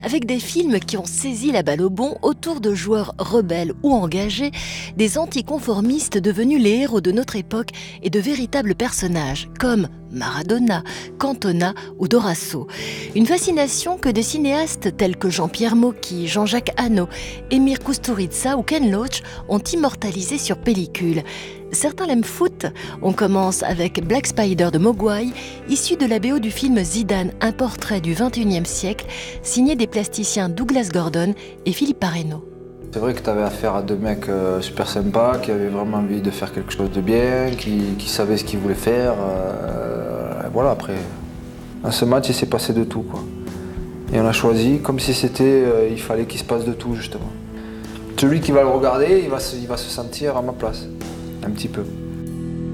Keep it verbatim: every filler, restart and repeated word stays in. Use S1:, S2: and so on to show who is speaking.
S1: Avec des films qui ont saisi la balle au bond autour de joueurs rebelles ou engagés, des anticonformistes devenus les héros de notre époque et de véritables personnages comme Maradona, Cantona ou Dorasso. Une fascination que des cinéastes tels que Jean-Pierre Mocky, Jean-Jacques Hano, Emir Kusturica ou Ken Loach ont immortalisé sur pellicule. Certains l'aiment foot. On commence avec Black Spider de Mogwai, issu de la B O du film Zidane, un portrait du vingt et unième siècle, signé des plasticiens Douglas Gordon et Philippe Parreno.
S2: C'est vrai que tu avais affaire à deux mecs euh, super sympas, qui avaient vraiment envie de faire quelque chose de bien, qui, qui savaient ce qu'ils voulaient faire. Euh, voilà, après, dans ce match, il s'est passé de tout, quoi. Et on a choisi comme si c'était, euh, il fallait qu'il se passe de tout, justement. Celui qui va le regarder, il va se, il va se sentir à ma place. Un petit peu.